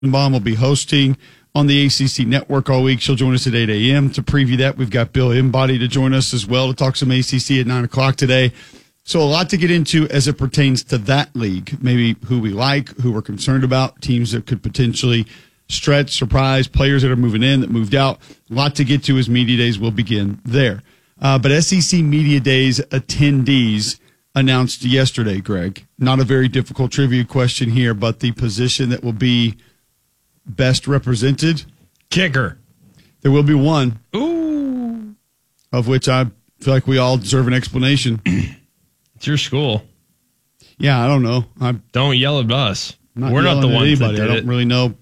Rosenbaum will be hosting on the ACC network all week. She'll join us at 8 a.m. to preview that. We've got Bill Embody to join us as well to talk some ACC at 9 o'clock today. So a lot to get into as it pertains to that league. Maybe who we like, who we're concerned about, teams that could potentially stretch, surprise, players that are moving in, that moved out. A lot to get to as Media Days will begin there. But SEC Media Days attendees announced yesterday, Greg. Not a very difficult trivia question here, but the position that will be best represented? Kicker. There will be one. Ooh. Of which I feel like we all deserve an explanation. It's your school. Yeah, I don't know. Don't yell at us. We're not the ones that did it. I don't really know.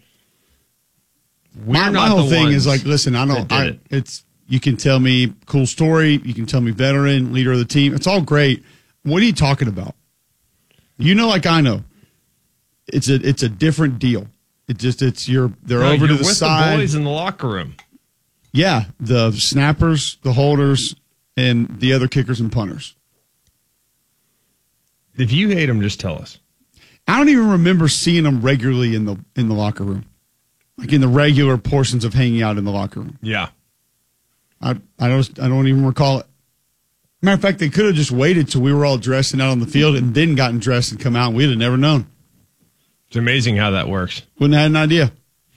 My whole thing is like, listen, it's you can tell me cool story, you can tell me veteran, leader of the team. It's all great. What are you talking about? You know, like I know. It's a different deal. They're over to the side. The boys in the locker room. Yeah, the snappers, the holders, and the other kickers and punters. If you hate them, just tell us. I don't even remember seeing them regularly in the locker room, like in the regular portions of hanging out in the locker room. Yeah, I don't even recall it. Matter of fact, they could have just waited till we were all dressing out on the field and then gotten dressed and come out, and we'd have never known. It's amazing how that works. Wouldn't have had an idea.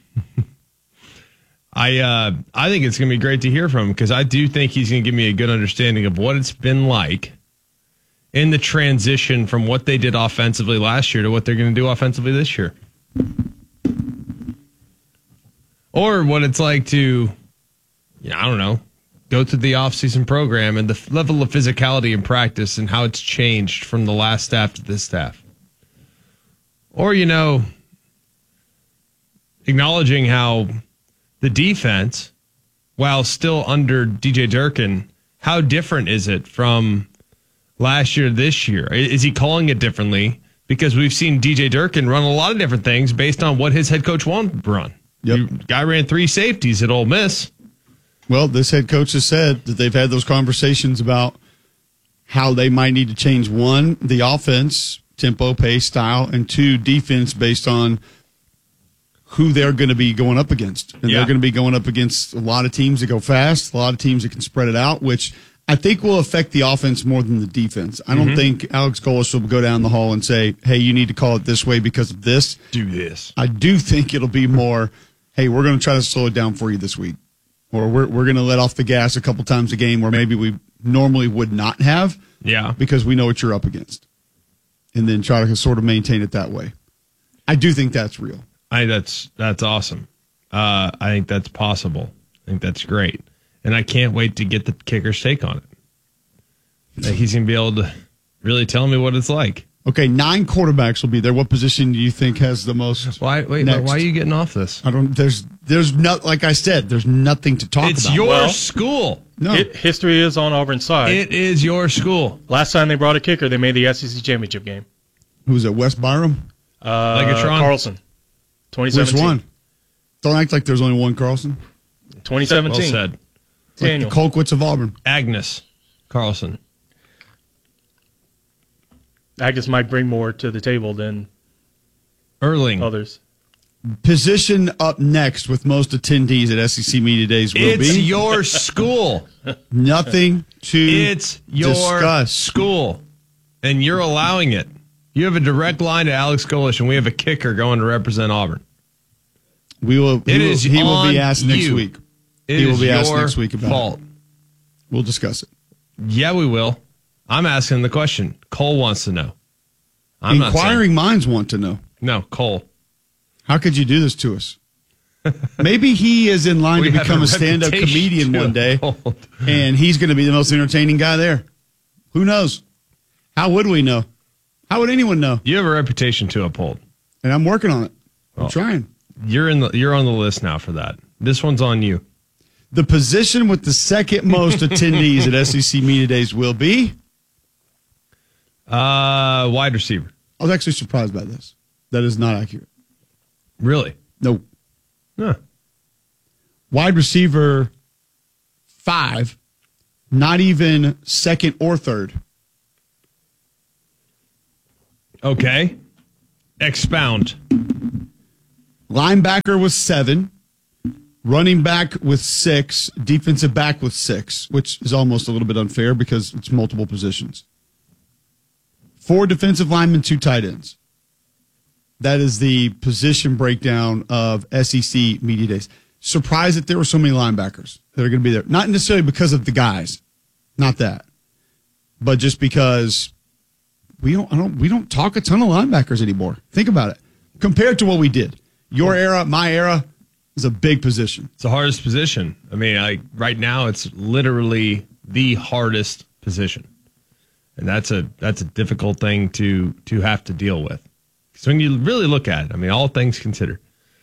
I think it's going to be great to hear from him because I do think he's going to give me a good understanding of what it's been like in the transition from what they did offensively last year to what they're going to do offensively this year. Or what it's like to, I don't know, go through the offseason program and the level of physicality in practice and how it's changed from the last staff to this staff. Or, acknowledging how the defense, while still under DJ Durkin, how different is it from last year to this year? Is he calling it differently? Because we've seen DJ Durkin run a lot of different things based on what his head coach wanted to run. Yep. Guy ran 3 safeties at Ole Miss. Well, this head coach has said that they've had those conversations about how they might need to change, 1, the offense, tempo, pace, style, and 2, defense based on who they're going to be going up against. And they're going to be going up against a lot of teams that go fast, a lot of teams that can spread it out, which I think will affect the offense more than the defense. I don't think Alex Golesh will go down the hall and say, hey, you need to call it this way because of this. Do this. I do think it'll be more, hey, we're going to try to slow it down for you this week. Or we're going to let off the gas a couple times a game where maybe we normally would not have. Yeah. Because we know what you're up against. And then try to sort of maintain it that way. I do think that's real. That's awesome. I think that's possible. I think that's great. And I can't wait to get the kicker's take on it. He's going to be able to really tell me what it's like. Okay, 9 quarterbacks will be there. What position do you think has the most? Why are you getting off this? There's not, like I said, there's nothing to talk about. It's your school. No. History is on Auburn's side. It is your school. Last time they brought a kicker, they made the SEC championship game. Who was it, West Byram? Legatron? Carlson. 2017. Which one? Don't act like there's only one Carlson. 2017. Well said. Daniel. Like the Colquitts of Auburn. Agnes Carlson. Agnes might bring more to the table than Erling. Others. Position up next with most attendees at SEC Media Days will be. It's your school. Nothing to It's your discuss. school. And you're allowing it. You have a direct line to Alex Golesh, and we have a kicker going to represent Auburn. He will be asked next you. week. He will be asked next week about fault. It. We'll discuss it. Yeah, we will. I'm asking the question. Cole wants to know. Inquiring minds want to know. No, Cole. How could you do this to us? Maybe he is in line to become a stand-up comedian one day, and he's going to be the most entertaining guy there. Who knows? How would we know? How would anyone know? You have a reputation to uphold. And I'm working on it. I'm trying. You're on the list now for that. This one's on you. The position with the second most attendees at SEC Media Days will be? Wide receiver. I was actually surprised by this. That is not accurate. Really? No. Huh. Wide receiver 5, not even second or third. Okay. Expound. Linebacker with 7. Running back with 6. Defensive back with 6, which is almost a little bit unfair because it's multiple positions. 4 defensive linemen, 2 tight ends. That is the position breakdown of SEC Media Days. Surprised that there were so many linebackers that are going to be there. Not necessarily because of the guys, not that, but just because we don't talk a ton of linebackers anymore. Think about it. Compared to what we did. Your era, my era is a big position. It's the hardest position. I mean, right now it's literally the hardest position. And that's a difficult thing to have to deal with. So when you really look at it, I mean, all things considered,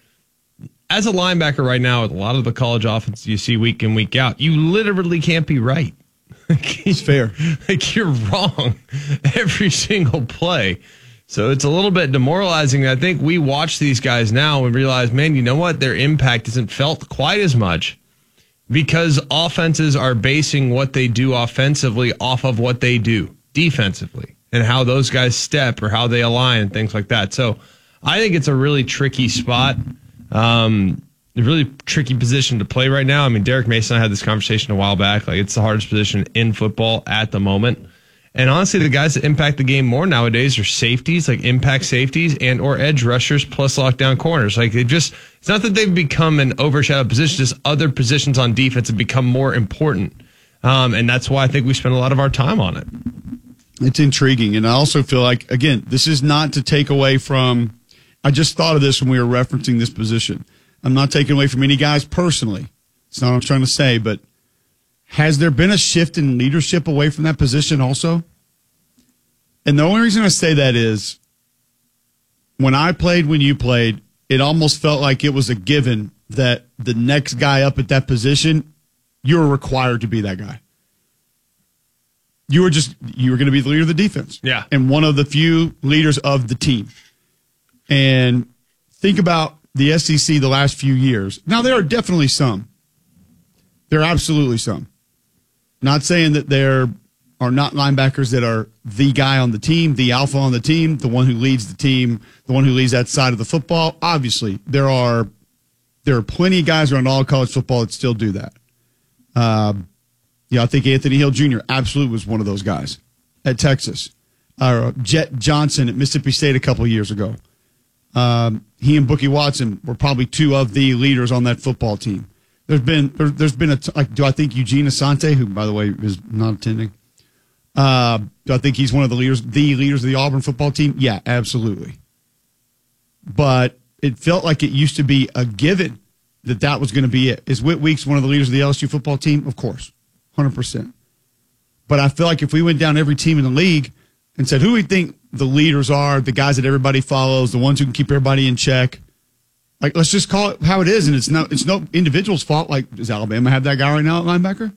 as a linebacker right now, with a lot of the college offense you see week in, week out, you literally can't be right. It's fair. Like, you're wrong every single play. So it's a little bit demoralizing. I think we watch these guys now and realize, man, you know what? Their impact isn't felt quite as much because offenses are basing what they do offensively off of what they do defensively and how those guys step or how they align and things like that. So I think it's a really tricky spot. A really tricky position to play right now. I mean, Derek Mason and I had this conversation a while back. Like, it's the hardest position in football at the moment. And honestly, the guys that impact the game more nowadays are safeties, like impact safeties and or edge rushers plus lockdown corners. Like, it's not that they've become an overshadowed position, just other positions on defense have become more important. And that's why I think we spend a lot of our time on it. It's intriguing. And I also feel like, again, this is not to take away from, I just thought of this when we were referencing this position. I'm not taking away from any guys personally. It's not what I'm trying to say, but has there been a shift in leadership away from that position also? And the only reason I say that is when I played, when you played, it almost felt like it was a given that the next guy up at that position, you were required to be that guy. You were going to be the leader of the defense. Yeah. And one of the few leaders of the team. And think about the SEC the last few years. Now, there are definitely some. There are absolutely some. Not saying that there are not linebackers that are the guy on the team, the alpha on the team, the one who leads the team, the one who leads that side of the football. Obviously, there are plenty of guys around all college football that still do that. I think Anthony Hill Jr. absolutely was one of those guys at Texas. Jet Johnson at Mississippi State a couple of years ago. He and Bookie Watson were probably 2 of the leaders on that football team. There's been do I think Eugene Asante, who by the way is not attending, do I think he's one of the leaders of the Auburn football team? Yeah, absolutely. But it felt like it used to be a given that was going to be it. Is Whit Weeks one of the leaders of the LSU football team? Of course, 100%. But I feel like if we went down every team in the league and said, who do we think the leaders are, the guys that everybody follows, the ones who can keep everybody in check, like, let's just call it how it is, and it's no individual's fault. Like, does Alabama have that guy right now at linebacker?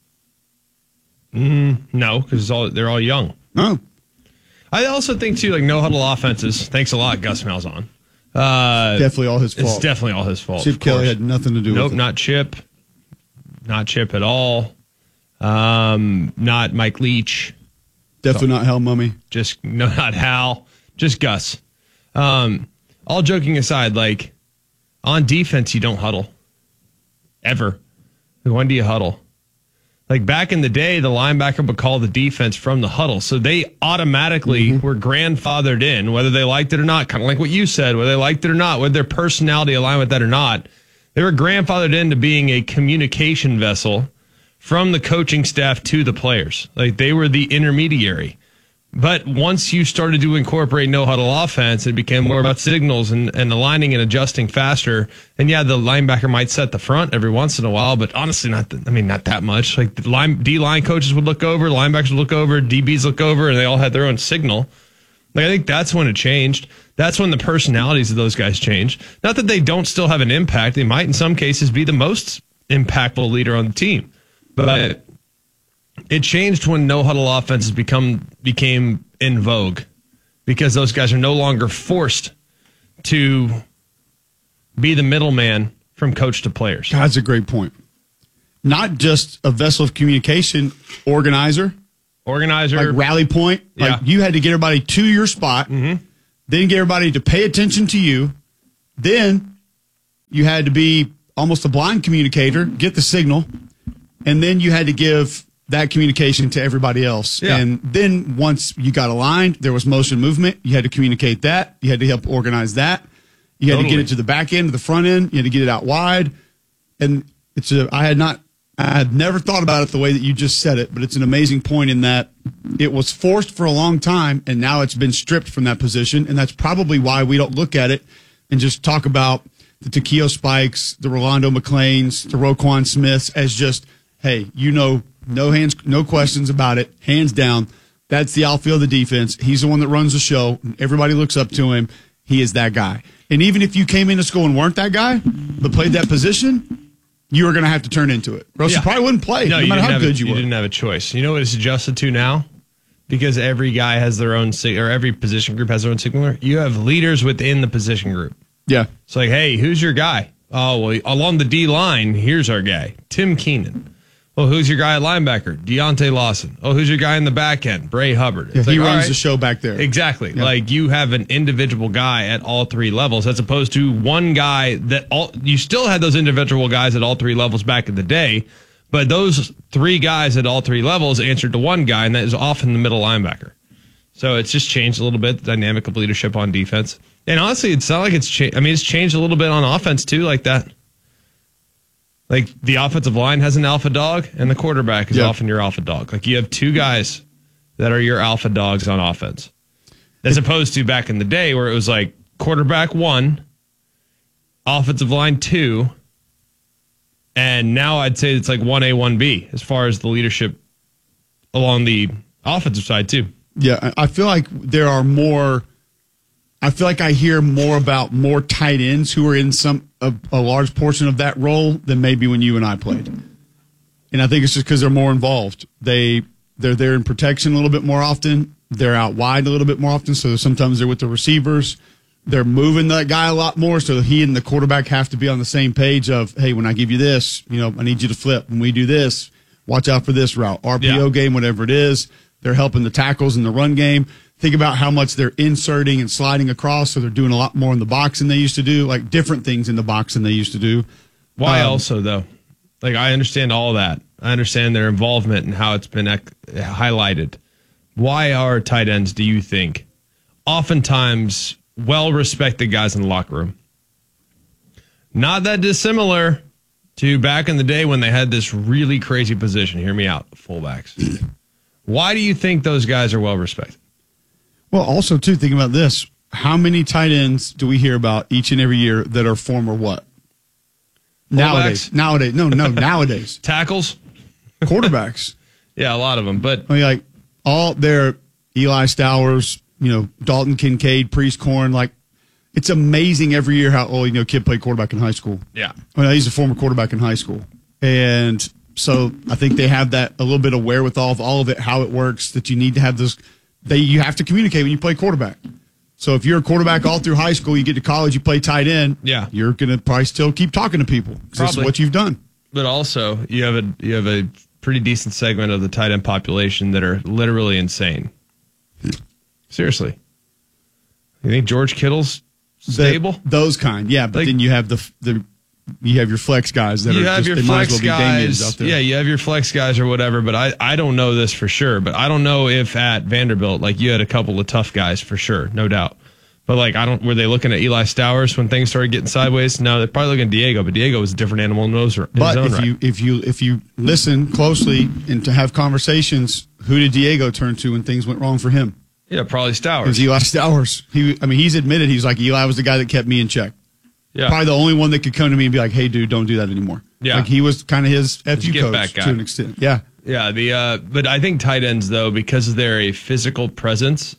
No, because they're all young. Oh. I also think, too, like, no huddle offenses. Thanks a lot, Gus Malzahn. Definitely all his fault. It's definitely all his fault. Chip Kelly had nothing to do with it. Nope, not Chip. Not Chip at all. Not Mike Leach. Definitely not Hal Mummy. Not Hal. Just Gus. All joking aside, like, on defense, you don't huddle. Ever. When do you huddle? Like, back in the day, the linebacker would call the defense from the huddle. So they automatically were grandfathered in, whether they liked it or not, kind of like what you said, whether they liked it or not, whether their personality aligned with that or not. They were grandfathered into being a communication vessel from the coaching staff to the players. Like, they were the intermediary. But once you started to incorporate no-huddle offense, it became more about signals and aligning and adjusting faster. And, yeah, the linebacker might set the front every once in a while, but honestly, not that much. Like, the D-line coaches would look over, linebackers would look over, DBs look over, and they all had their own signal. Like, I think that's when it changed. That's when the personalities of those guys changed. Not that they don't still have an impact. They might, in some cases, be the most impactful leader on the team. But it changed when no-huddle offenses became in vogue because those guys are no longer forced to be the middleman from coach to players. God, that's a great point. Not just a vessel of communication, organizer, like rally point. Like, you had to get everybody to your spot, then get everybody to pay attention to you, then you had to be almost a blind communicator, get the signal, and then you had to give that communication to everybody else. Yeah. And then once you got aligned, there was motion movement. You had to communicate that. You had to help organize that. You had to get it to the back end, to the front end. You had to get it out wide. And I had never thought about it the way that you just said it, but it's an amazing point in that it was forced for a long time, and now it's been stripped from that position. And that's probably why we don't look at it and just talk about the Takeo Spikes, the Rolando McClains, the Roquan Smiths as just, hey, no questions about it, hands down. That's the outfield of the defense. He's the one that runs the show. Everybody looks up to him. He is that guy. And even if you came into school and weren't that guy, but played that position, you were going to have to turn into it. Or else you probably wouldn't play, no matter how good you were. You didn't have a choice. You know what it's adjusted to now? Because every guy has their own, or every position group has their own signaler. You have leaders within the position group. Yeah. It's like, hey, who's your guy? Oh, well, along the D line, here's our guy, Tim Keenan. Well, who's your guy at linebacker? Deontay Lawson. Oh, who's your guy in the back end? Bray Hubbard. Yeah, he runs the show back there. Exactly. Yep. Like you have an individual guy at all three levels as opposed to one guy you still had those individual guys at all three levels back in the day, but those three guys at all three levels answered to one guy, and that is often the middle linebacker. So it's just changed a little bit, the dynamic of leadership on defense. And honestly, it's not like it's changed. I mean, it's changed a little bit on offense too, like that. Like the offensive line has an alpha dog, and the quarterback is often your alpha dog. Like you have two guys that are your alpha dogs on offense, as opposed to back in the day where it was like quarterback 1, offensive line 2, and now I'd say it's like 1A, 1B as far as the leadership along the offensive side too. Yeah, I feel like there are more. I feel like I hear more about more tight ends who are in a large portion of that role than maybe when you and I played. And I think it's just because they're more involved. They're there in protection a little bit more often. They're out wide a little bit more often. So sometimes they're with the receivers. They're moving that guy a lot more. So he and the quarterback have to be on the same page of, hey, when I give you this, I need you to flip. When we do this, watch out for this route. RPO game, whatever it is. They're helping the tackles in the run game. Think about how much they're inserting and sliding across, so they're doing a lot more in the box than they used to do, like different things in the box than they used to do. Why also, though? Like, I understand all that. I understand their involvement and how it's been highlighted. Why are tight ends, do you think, oftentimes well-respected guys in the locker room? Not that dissimilar to back in the day when they had this really crazy position. Hear me out, fullbacks. Why do you think those guys are well-respected? Well, also, too, think about this. How many tight ends do we hear about each and every year that are former what? Fullbacks? Nowadays. Tackles? Quarterbacks. Yeah, a lot of them. But I mean, like, all their Eli Stowers, Dalton Kincaid, Priest Corn, like, it's amazing every year how, kid played quarterback in high school. Yeah. Well, he's a former quarterback in high school. And so I think they have that a little bit of wherewithal of all of it, how it works, that you need to have this. You have to communicate when you play quarterback. So if you're a quarterback all through high school, you get to college, you play tight end, you're going to probably still keep talking to people because that's what you've done. But also, you have a pretty decent segment of the tight end population that are literally insane. Seriously. You think George Kittle's stable? Those kind, yeah. But then you have you have your flex guys that might as well be Damians out there. Yeah, you have your flex guys or whatever, but I don't know this for sure. But I don't know if at Vanderbilt, like, you had a couple of tough guys for sure, no doubt. But like, were they looking at Eli Stowers when things started getting sideways? No, they're probably looking at Diego, but Diego was a different animal in his own right. If you listen closely and to have conversations, who did Diego turn to when things went wrong for him? Yeah, probably Stowers. It was Eli Stowers. He's admitted he's like, Eli was the guy that kept me in check. Yeah. Probably the only one that could come to me and be like, hey, dude, don't do that anymore. Yeah. Like, he was kind of his FU coach to an extent. Yeah. Yeah. But I think tight ends, though, because they're a physical presence,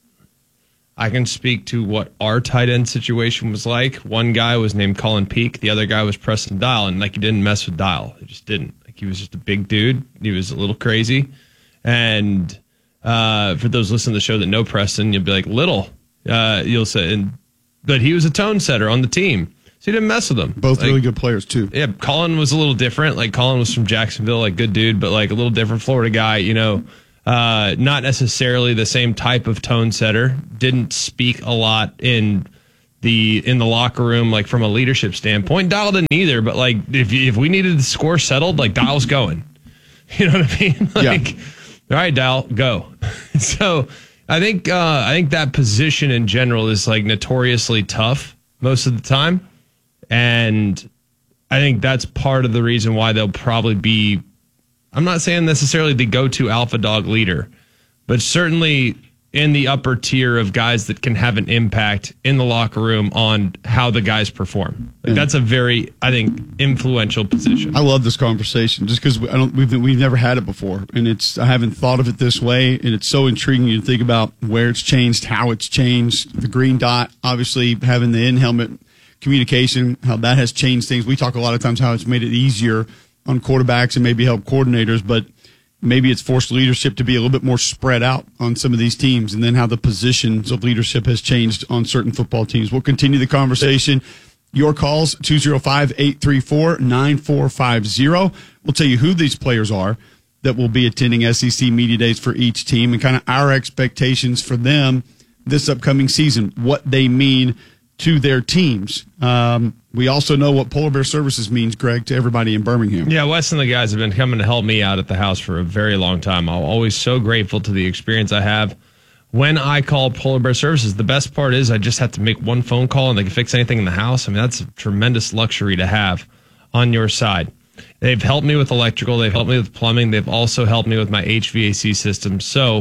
I can speak to what our tight end situation was like. One guy was named Colin Peak. The other guy was Preston Dial. And, like, he didn't mess with Dial. He just didn't. Like, he was just a big dude. He was a little crazy. And for those listening to the show that know Preston, you'll be like, little. You'll say, but he was a tone setter on the team. So he didn't mess with them. Both really good players, too. Yeah, Colin was a little different. Like, Colin was from Jacksonville, like, good dude, but, like, a little different Florida guy, not necessarily the same type of tone setter. Didn't speak a lot in in the locker room, like from a leadership standpoint. Dial didn't either, but like if we needed the score settled, like Dial's going. You know what I mean? Like, all right, Dial, go. So I think that position in general is like notoriously tough most of the time, and I think that's part of the reason why they'll probably be. I'm not saying necessarily the go-to alpha dog leader, but certainly in the upper tier of guys that can have an impact in the locker room on how the guys perform. Like, that's a very, I think, influential position. I love this conversation just because we've never had it before, and I haven't thought of it this way, and it's so intriguing to think about where it's changed, how it's changed. The green dot, obviously, having the in-helmet communication, how that has changed things. We talk a lot of times how it's made it easier on quarterbacks and maybe help coordinators, but maybe it's forced leadership to be a little bit more spread out on some of these teams, and then how the positions of leadership has changed on certain football teams. We'll continue the conversation. Your calls, 205-834-9450. We'll tell you who these players are that will be attending SEC Media Days for each team and kind of our expectations for them this upcoming season, what they mean to their teams. We also know what Polar Bear Services means, Greg, to everybody in Birmingham. Yeah, Wes and the guys have been coming to help me out at the house for a very long time. I'm always so grateful to the experience I have when I call Polar Bear Services. The best part is I just have to make one phone call and they can fix anything in the house. I mean, that's a tremendous luxury to have on your side. They've helped me with electrical. They've helped me with plumbing. They've also helped me with my HVAC system. So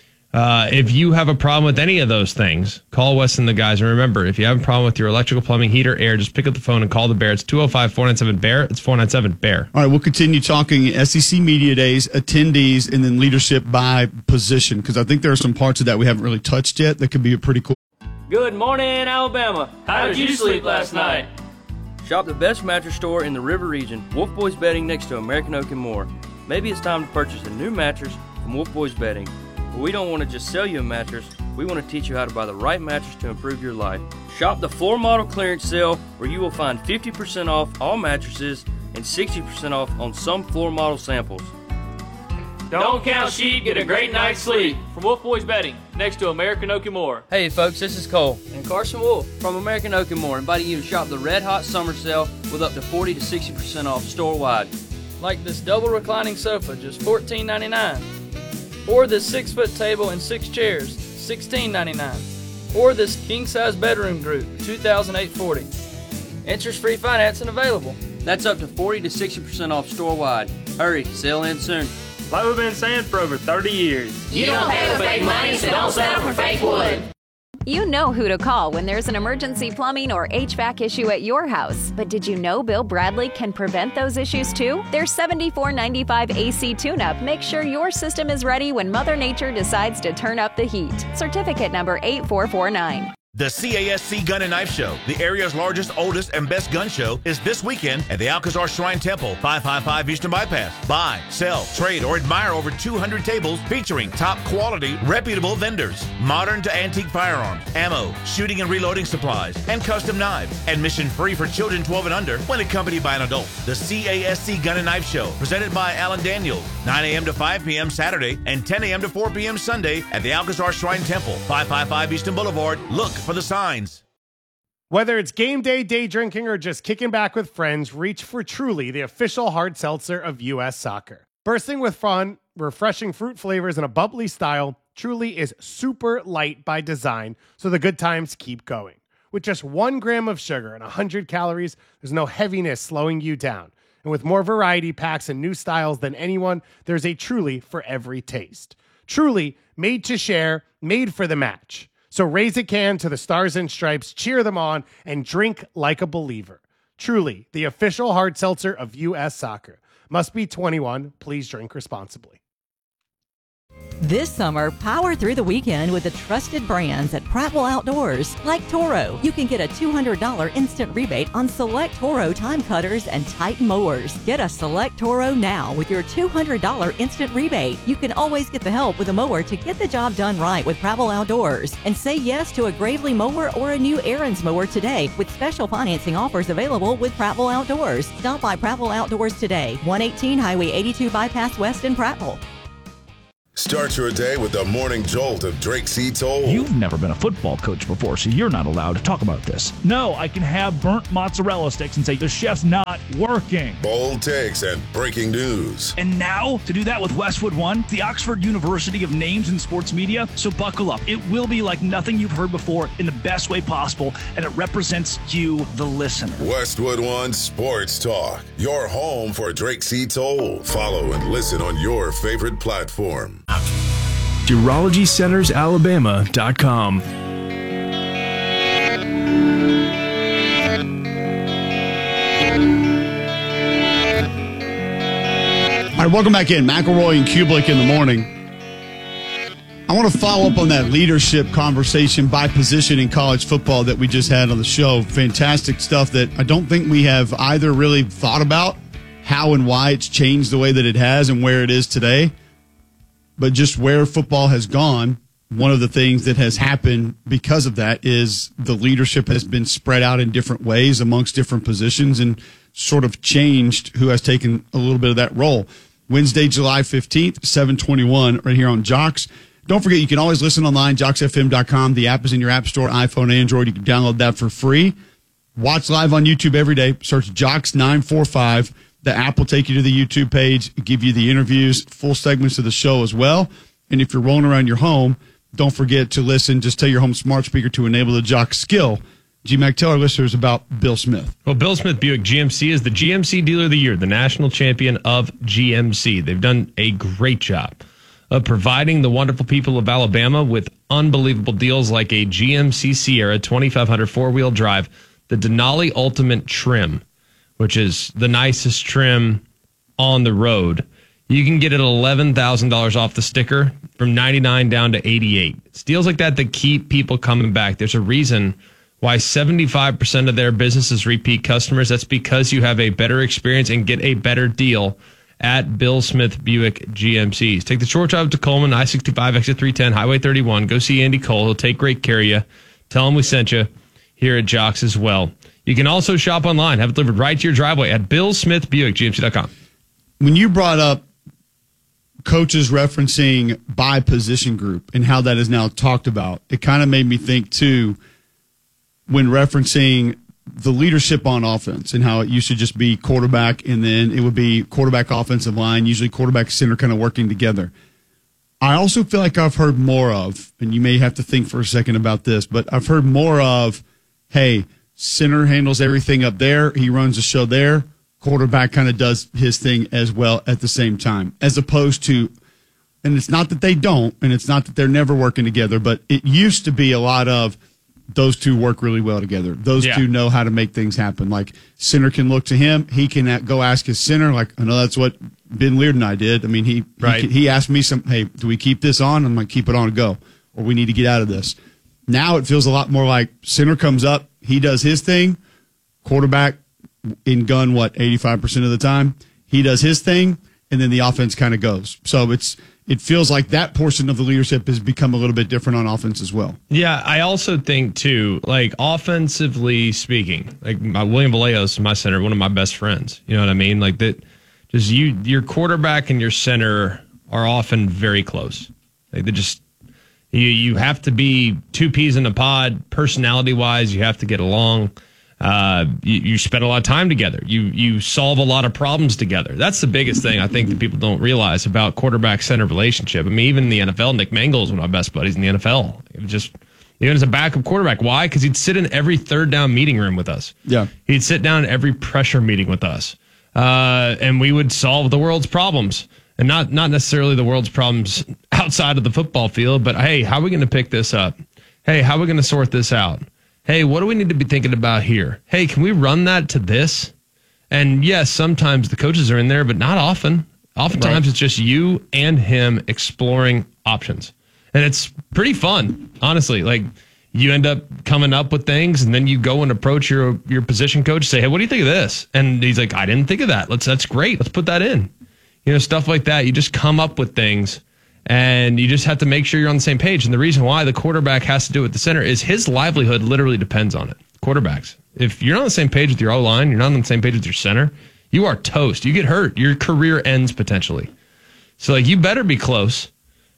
if you have a problem with any of those things, call Wes and the guys. And remember, if you have a problem with your electrical, plumbing, heater, air, just pick up the phone and call the Bear. It's 205-497-BEAR. It's 497-BEAR. All right, we'll continue talking SEC Media Days, attendees, and then leadership by position, because I think there are some parts of that we haven't really touched yet that could be pretty cool. Good morning, Alabama. How did you sleep last night? Shop the best mattress store in the River Region, Wolf Boys Bedding, next to American Oak and more. Maybe it's time to purchase a new mattress from Wolf Boys Bedding. But we don't want to just sell you a mattress, we want to teach you how to buy the right mattress to improve your life. Shop the floor model clearance sale where you will find 50% off all mattresses and 60% off on some floor model samples. Don't count sheep, get a great night's sleep. From Wolf Boys Bedding, next to American Oak and more. Hey folks, this is Cole and Carson Wolf from American Oak and more, inviting you to shop the Red Hot Summer Sale with up to 40 to 60% off store-wide. Like this double reclining sofa, just $14.99. Or this 6-foot table and 6 chairs, $16.99. Or this king-size bedroom group, $2,840. Interest-free financing available. That's up to 40 to 60% off store-wide. Hurry, sale ends soon. Like we've been saying for over 30 years. You don't pay with fake money, so don't settle for fake wood. You know who to call when there's an emergency plumbing or HVAC issue at your house. But did you know Bill Bradley can prevent those issues too? Their $74.95 AC tune-up makes sure your system is ready when Mother Nature decides to turn up the heat. Certificate number 8449. The CASC Gun and Knife Show, the area's largest, oldest, and best gun show, is this weekend at the Alcazar Shrine Temple, 555 Eastern Bypass. Buy, sell, trade, or admire over 200 tables featuring top quality, reputable vendors, modern to antique firearms, ammo, shooting and reloading supplies, and custom knives. Admission free for children 12 and under when accompanied by an adult. The CASC Gun and Knife Show, presented by Alan Daniels, 9 a.m. to 5 p.m. Saturday and 10 a.m. to 4 p.m. Sunday at the Alcazar Shrine Temple, 555 Eastern Boulevard. Look for the signs. Whether it's game day, day drinking, or just kicking back with friends, reach for Truly, the official hard seltzer of U.S. Soccer. Bursting with fun, refreshing fruit flavors, and a bubbly style, Truly is super light by design, so the good times keep going. With just 1 gram of sugar and 100 calories, there's no heaviness slowing you down. And with more variety packs and new styles than anyone, there's a Truly for every taste. Truly, made to share, made for the match. So raise a can to the Stars and Stripes, cheer them on, and drink like a believer. Truly, the official hard seltzer of U.S. Soccer. Must be 21. Please drink responsibly. This summer, power through the weekend with the trusted brands at Prattville Outdoors, like Toro. You can get a $200 instant rebate on select Toro time cutters and Titan mowers. Get a select Toro now with your $200 instant rebate. You can always get the help with a mower to get the job done right with Prattville Outdoors. And say yes to a Gravely mower or a new Aaron's mower today with special financing offers available with Prattville Outdoors. Stop by Prattville Outdoors today, 118 Highway 82 Bypass West in Prattville. Start your day with the morning jolt of Drake C. Toll. You've never been a football coach before, so you're not allowed to talk about this. No, I can have burnt mozzarella sticks and say the chef's not working. Bold takes and breaking news. And now, to do that with Westwood One, the Oxford University of Names in Sports Media. So buckle up. It will be like nothing you've heard before in the best way possible, and it represents you, the listener. Westwood One Sports Talk, your home for Drake C. Toll. Follow and listen on your favorite platform. UrologyCentersAlabama.com. All right, welcome back in. McElroy and Kublik in the morning. I want to follow up on that leadership conversation by position in college football that we just had on the show. Fantastic stuff that I don't think we have either really thought about how and why it's changed the way that it has and where it is today. But just where football has gone, one of the things that has happened because of that is the leadership has been spread out in different ways amongst different positions and sort of changed who has taken a little bit of that role. Wednesday, July 15th, 721, right here on Jocks. Don't forget, you can always listen online, jocksfm.com. The app is in your app store, iPhone, Android. You can download that for free. Watch live on YouTube every day. Search Jocks945. The app will take you to the YouTube page, give you the interviews, full segments of the show as well. And if you're rolling around your home, don't forget to listen. Just tell your home smart speaker to enable the Jock skill. G-Mac, tell our listeners about Bill Smith. Well, Bill Smith Buick GMC is the GMC Dealer of the Year, the national champion of GMC. They've done a great job of providing the wonderful people of Alabama with unbelievable deals like a GMC Sierra 2500 four-wheel drive, the Denali Ultimate Trim, which is the nicest trim on the road. You can get it $11,000 off the sticker from $99 down to $88. It's deals like that that keep people coming back. There's a reason why 75% of their business is repeat customers. That's because you have a better experience and get a better deal at Bill Smith Buick GMCs. Take the short drive to Coleman, I-65, exit 310, Highway 31. Go see Andy Cole. He'll take great care of you. Tell him we sent you here at Jocks as well. You can also shop online, have it delivered right to your driveway at BillSmithBuickGMC.com. When you brought up coaches referencing by position group and how that is now talked about, it kind of made me think, too, when referencing the leadership on offense and how it used to just be quarterback and then it would be quarterback offensive line, usually quarterback center kind of working together. I also feel like I've heard more of, and you may have to think for a second about this, but I've heard more of, hey, center handles everything up there. He runs the show there. Quarterback kind of does his thing as well at the same time, as opposed to, and it's not that they don't, and it's not that they're never working together, but it used to be a lot of those two work really well together. Those two know how to make things happen. Like center can look to him. He can go ask his center. Like, I know that's what Ben Leard and I did. I mean, he asked me hey, do we keep this on? I'm like, keep it on and go, or we need to get out of this. Now it feels a lot more like center comes up. He does his thing. Quarterback in gun, 85% of the time? He does his thing, and then the offense kind of goes. So it feels like that portion of the leadership has become a little bit different on offense as well. Yeah, I also think, too, like offensively speaking, like William Vallejos, my center, one of my best friends. You know what I mean? Like that, just your quarterback and your center are often very close. Like they just, you have to be two peas in a pod, personality-wise. You have to get along. You spend a lot of time together. You solve a lot of problems together. That's the biggest thing I think that people don't realize about quarterback-center relationship. I mean, even in the NFL, Nick Mangold is one of my best buddies in the NFL. Just even as a backup quarterback. Why? Because he'd sit in every third down meeting room with us. Yeah, he'd sit down in every pressure meeting with us, and we would solve the world's problems. And not necessarily the world's problems outside of the football field, but hey, how are we going to pick this up? Hey, how are we going to sort this out? Hey, what do we need to be thinking about here? Hey, can we run that to this? And yes, sometimes the coaches are in there, but not often. Oftentimes It's just you and him exploring options. And it's pretty fun, honestly. Like you end up coming up with things and then you go and approach your position coach, say, hey, what do you think of this? And he's like, I didn't think of that. That's great. Let's put that in. You know, stuff like that. You just come up with things and you just have to make sure you're on the same page. And the reason why the quarterback has to do it with the center is his livelihood literally depends on it. Quarterbacks. If you're not on the same page with your O-line, you're not on the same page with your center, you are toast. You get hurt. Your career ends potentially. So like you better be close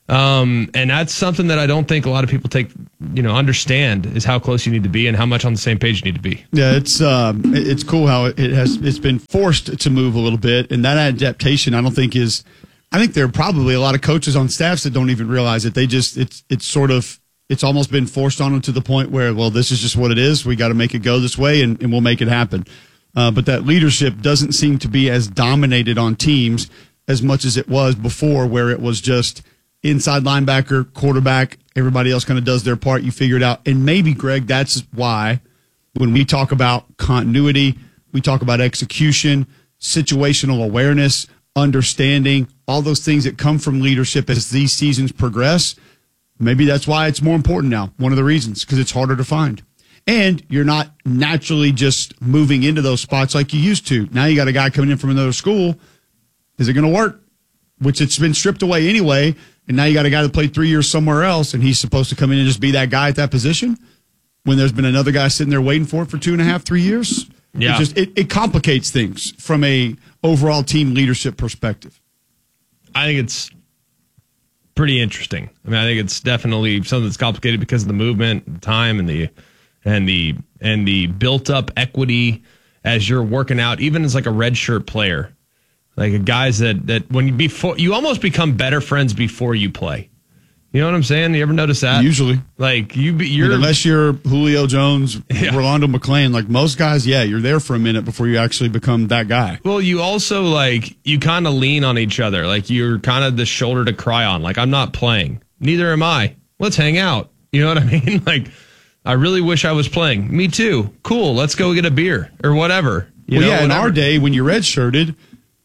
And that's something that I don't think a lot of people understand is how close you need to be and how much on the same page you need to be. Yeah, it's cool how it's been forced to move a little bit, and that adaptation I think there are probably a lot of coaches on staffs that don't even realize it. They just it's almost been forced on them to the point where, well, this is just what it is. We got to make it go this way, and we'll make it happen. But that leadership doesn't seem to be as dominated on teams as much as it was before, where it was just inside linebacker, quarterback, everybody else kind of does their part. You figure it out. And maybe, Greg, that's why when we talk about continuity, we talk about execution, situational awareness, understanding, all those things that come from leadership as these seasons progress. Maybe that's why it's more important now. One of the reasons, because it's harder to find. And you're not naturally just moving into those spots like you used to. Now you got a guy coming in from another school. Is it going to work? Which it's been stripped away anyway. And now you got a guy that played 3 years somewhere else, and he's supposed to come in and just be that guy at that position when there's been another guy sitting there waiting for it for 2.5, 3 years. Yeah. It complicates things from a overall team leadership perspective. I think it's pretty interesting. I mean, I think it's definitely something that's complicated because of the movement, time, and the built up equity as you're working out, even as like a redshirt player. Like guys that when you almost become better friends before you play. You know what I'm saying? You ever notice that? Usually. Like you're unless you're Julio Jones, Rolando McClain, like most guys, you're there for a minute before you actually become that guy. Well, you also you kind of lean on each other. Like you're kind of the shoulder to cry on. Like I'm not playing. Neither am I. Let's hang out. You know what I mean? Like I really wish I was playing. Me too. Cool. Let's go get a beer or whatever. In our day when you redshirted,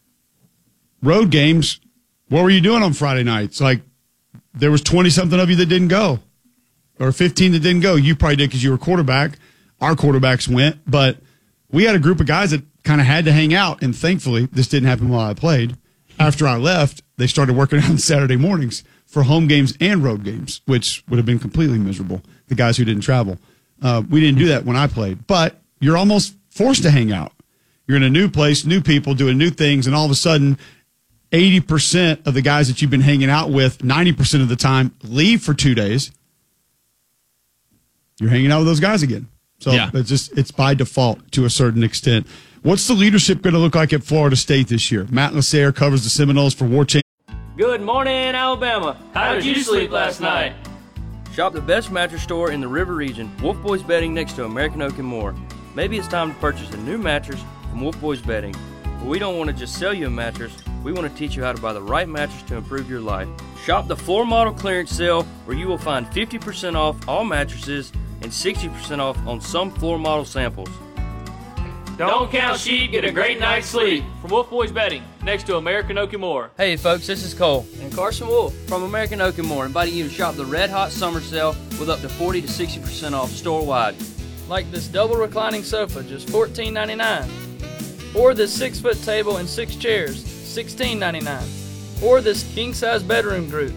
road games, what were you doing on Friday nights? Like, there was 20-something of you that didn't go, or 15 that didn't go. You probably did because you were quarterback. Our quarterbacks went, but we had a group of guys that kind of had to hang out, and thankfully, this didn't happen while I played. After I left, they started working on Saturday mornings for home games and road games, which would have been completely miserable, the guys who didn't travel. We didn't do that when I played, but you're almost forced to hang out. You're in a new place, new people, doing new things, and all of a sudden, 80% of the guys that you've been hanging out with 90% of the time leave for 2 days. You're hanging out with those guys again. So it's by default to a certain extent. What's the leadership going to look like at Florida State this year? Matt Lasser covers the Seminoles for War Chant. Good morning, Alabama. How did you sleep last night? Shop the best mattress store in the River Region, Wolf Boys Bedding next to American Oak and more. Maybe it's time to purchase a new mattress from Wolf Boys Bedding. But we don't want to just sell you a mattress. We want to teach you how to buy the right mattress to improve your life. Shop the floor model clearance sale where you will find 50% off all mattresses and 60% off on some floor model samples. Don't count sheep, get a great night's sleep. From Wolf Boys Bedding, next to American Oak and more. Hey folks, this is Cole and Carson Wolf from American Oak and more, inviting you to shop the Red Hot Summer Sale with up to 40 to 60% off store-wide. Like this double reclining sofa, just $14.99. Or this 6-foot table and 6 chairs, $16.99. Or this king-size bedroom group,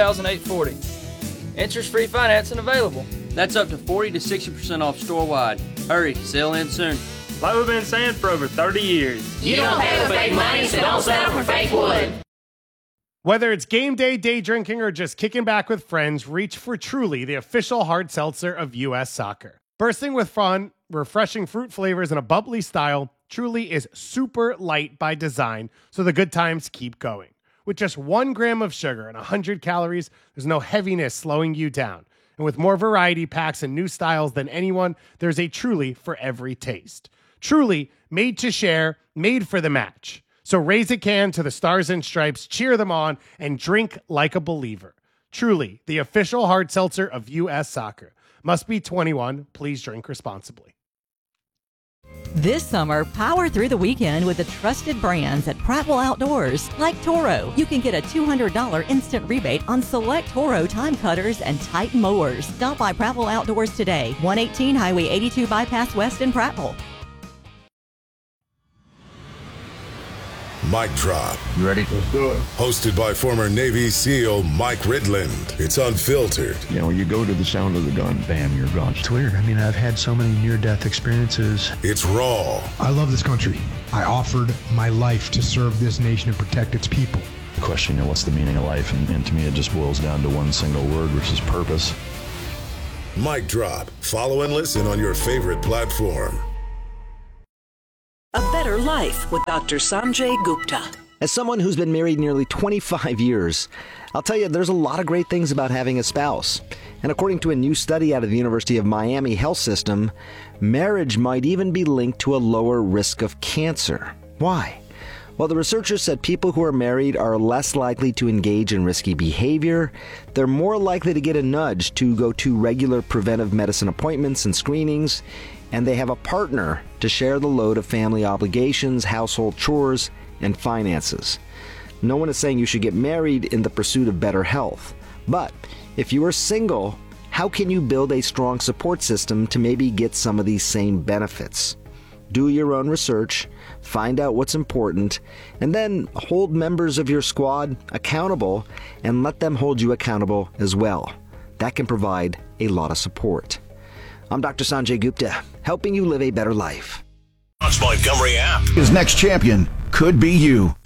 $2,840. Interest-free financing available. That's up to 40 to 60% off store-wide. Hurry, sale ends soon. Like we've been saying for over 30 years. You don't pay with fake money, so don't settle for fake wood. Whether it's game day drinking, or just kicking back with friends, reach for Truly, the official hard seltzer of U.S. Soccer. Bursting with fun, refreshing fruit flavors, and a bubbly style, Truly is super light by design, so the good times keep going. With just 1 gram of sugar and 100 calories, there's no heaviness slowing you down. And with more variety packs and new styles than anyone, there's a Truly for every taste. Truly, made to share, made for the match. So raise a can to the Stars and Stripes, cheer them on, and drink like a believer. Truly, the official hard seltzer of U.S. Soccer. Must be 21. Please drink responsibly. This summer, power through the weekend with the trusted brands at Prattville Outdoors. Like Toro, you can get a $200 instant rebate on select Toro time cutters and Titan mowers. Stop by Prattville Outdoors today, 118 Highway 82 Bypass West in Prattville. Mic Drop. You ready? Let's do it. Hosted by former Navy SEAL Mike Ridland. It's unfiltered. You know, you go to the sound of the gun, bam, you're gone. It's weird. I mean, I've had so many near-death experiences. It's raw. I love this country. I offered my life to serve this nation and protect its people. question, what's the meaning of life? And to me, it just boils down to one single word, which is purpose. Mic Drop. Follow and listen on your favorite platform. A Better Life with Dr. Sanjay Gupta. As someone who's been married nearly 25 years, I'll tell you there's a lot of great things about having a spouse. And according to a new study out of the University of Miami Health System, marriage might even be linked to a lower risk of cancer. Why? Well, the researchers said people who are married are less likely to engage in risky behavior. They're more likely to get a nudge to go to regular preventive medicine appointments and screenings. And they have a partner to share the load of family obligations, household chores, and finances. No one is saying you should get married in the pursuit of better health. But if you are single, how can you build a strong support system to maybe get some of these same benefits? Do your own research, find out what's important, and then hold members of your squad accountable and let them hold you accountable as well. That can provide a lot of support. I'm Dr. Sanjay Gupta, helping you live a better life. Montgomery app. His next champion could be you.